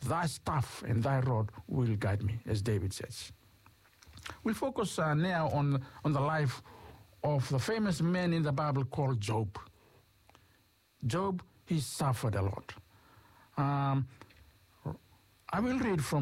thy staff and thy rod will guide me, as David says. We'll focus now on the life of the famous man in the Bible called Job. Job, he suffered a lot. I will read from